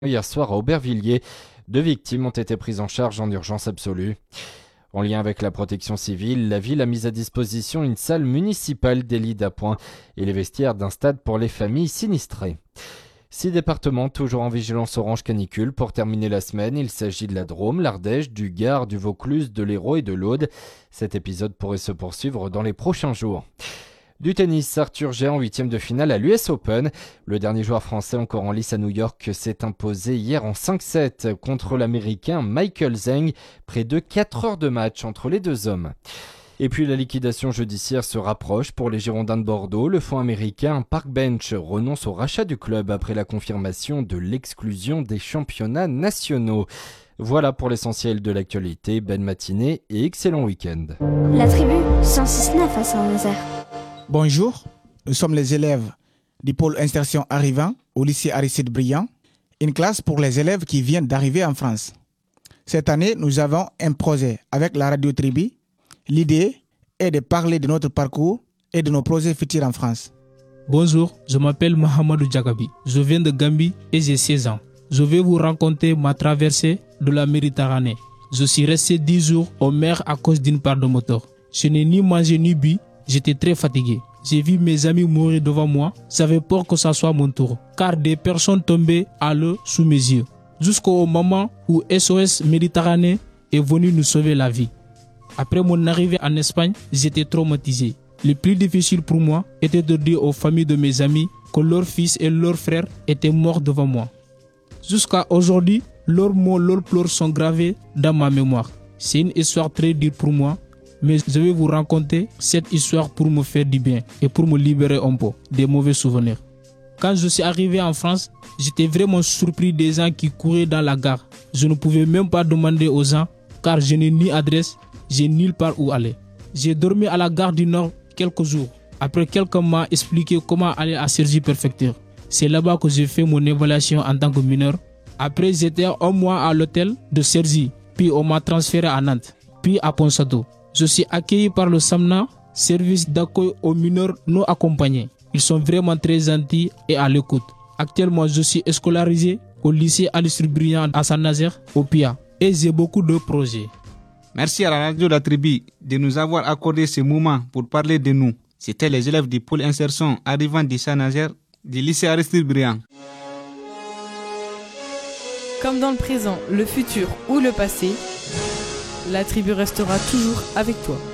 Hier soir à Aubervilliers, 2 victimes ont été prises en charge en urgence absolue. En lien avec la protection civile, la ville a mis à disposition une salle municipale des lits d'appoint et les vestiaires d'un stade pour les familles sinistrées. 6 départements toujours en vigilance orange canicule pour terminer la semaine. Il s'agit de la Drôme, l'Ardèche, du Gard, du Vaucluse, de l'Hérault et de l'Aude. Cet épisode pourrait se poursuivre dans les prochains jours. Du tennis, Arthur Gey en 8e de finale à l'US Open. Le dernier joueur français encore en lice à New York s'est imposé hier en 5-7 contre l'Américain Michael Zheng. Près de 4 heures de match entre les deux hommes. Et puis la liquidation judiciaire se rapproche pour les Girondins de Bordeaux. Le fonds américain Park Bench renonce au rachat du club après la confirmation de l'exclusion des championnats nationaux. Voilà pour l'essentiel de l'actualité. Belle matinée et excellent week-end. La tribu 106.9 à Saint-Nazaire. Bonjour, nous sommes les élèves du pôle insertion arrivant au lycée Aristide Briand, une classe pour les élèves qui viennent d'arriver en France. Cette année, nous avons un projet avec la radio Tribu. L'idée est de parler de notre parcours et de nos projets futurs en France. Bonjour, je m'appelle Mohamedou Djagabi. Je viens de Gambie et j'ai 16 ans. Je vais vous raconter ma traversée de la Méditerranée. Je suis resté 10 jours au mer à cause d'une panne de moteur. Je n'ai ni mangé ni bu. J'étais très fatigué. J'ai vu mes amis mourir devant moi. J'avais peur que ça soit mon tour, car des personnes tombaient à l'eau sous mes yeux. Jusqu'au moment où SOS Méditerranée est venu nous sauver la vie. Après mon arrivée en Espagne, j'étais traumatisé. Le plus difficile pour moi était de dire aux familles de mes amis que leurs fils et leurs frères étaient morts devant moi. Jusqu'à aujourd'hui, leurs mots, leurs pleurs sont gravés dans ma mémoire. C'est une histoire très dure pour moi. Mais je vais vous raconter cette histoire pour me faire du bien et pour me libérer un peu des mauvais souvenirs. Quand je suis arrivé en France, j'étais vraiment surpris des gens qui couraient dans la gare. Je ne pouvais même pas demander aux gens car je n'ai ni adresse, j'ai nulle part où aller. J'ai dormi à la gare du Nord quelques jours. Après, quelqu'un m'a expliqué comment aller à Cergy-Préfecture. C'est là-bas que j'ai fait mon évaluation en tant que mineur. Après, j'étais un mois à l'hôtel de Cergy, puis on m'a transféré à Nantes, puis à Ponsado. Je suis accueilli par le SAMNA, service d'accueil aux mineurs non accompagnés. Ils sont vraiment très gentils et à l'écoute. Actuellement, je suis scolarisé au lycée Aristide Briand à Saint-Nazaire, au PIA, et j'ai beaucoup de projets. Merci à la radio La Tribu de nous avoir accordé ce moment pour parler de nous. C'était les élèves du pôle insertion arrivant de Saint-Nazaire du lycée Aristide Briand. Comme dans le présent, le futur ou le passé, la tribu restera toujours avec toi.